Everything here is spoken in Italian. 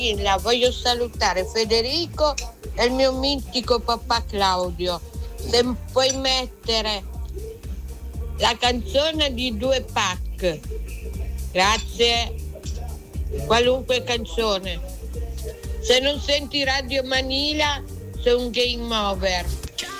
voglio salutare Federico e il mio mitico papà Claudio. Se puoi mettere la canzone di Due Pac, grazie. Qualunque canzone. Se non senti Radio Manila sei un game over.